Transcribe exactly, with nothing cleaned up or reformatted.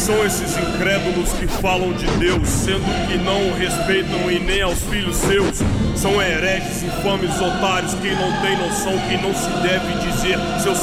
são esses incrédulos que falam de Deus, sendo que não o respeitam e nem aos filhos seus? São hereges, infames, otários, quem não tem noção que não se deve dizer seus